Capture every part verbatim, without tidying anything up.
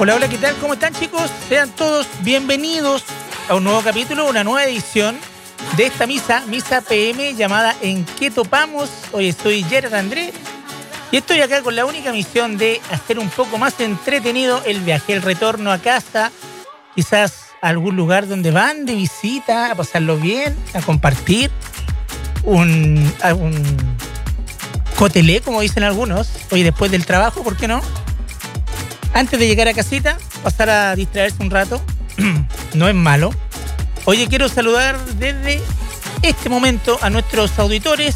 Hola, hola, ¿qué tal? ¿Cómo están, chicos? Sean todos bienvenidos a un nuevo capítulo, una nueva edición de esta misa, Misa P M, llamada ¿En qué topamos? Hoy soy Gerard André y estoy acá con la única misión de hacer un poco más entretenido el viaje, el retorno a casa, quizás a algún lugar donde van de visita, a pasarlo bien, a compartir un, a un cotelé, como dicen algunos, hoy después del trabajo, ¿por qué no? Antes de llegar a casita, pasar a distraerse un rato, no es malo. Oye, quiero saludar desde este momento a nuestros auditores.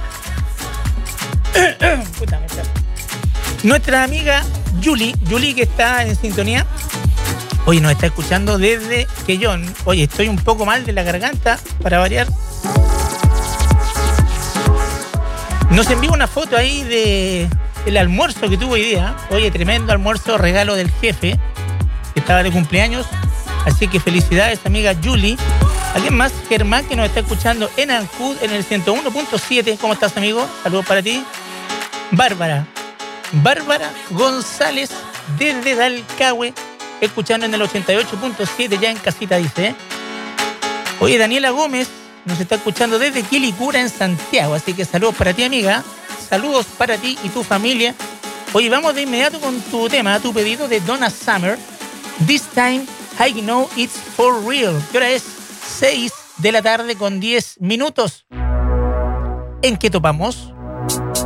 Puta, me está. Nuestra amiga Yuli, Yuli que está en sintonía. Oye, nos está escuchando desde Quellón. Oye, estoy un poco mal de la garganta, para variar. Nos envió una foto ahí de el almuerzo que tuvo hoy día. Oye, tremendo almuerzo, regalo del jefe, que estaba de cumpleaños. Así que felicidades, amiga Yuli. ¿Alguien más? Germán, que nos está escuchando en Ancud, en el ciento uno punto siete. ¿Cómo estás, amigo? Saludos para ti. Bárbara. Bárbara González, desde Dalcahue, escuchando en el ochenta y ocho punto siete, ya en casita, dice. Oye, Daniela Gómez nos está escuchando desde Quilicura, en Santiago. Así que saludos para ti, amiga. Saludos para ti y tu familia. Oye, vamos de inmediato con tu tema, tu pedido de Donna Summer. This time I know it's for real. ¿Qué hora es? seis de la tarde con diez minutos. ¿En qué topamos?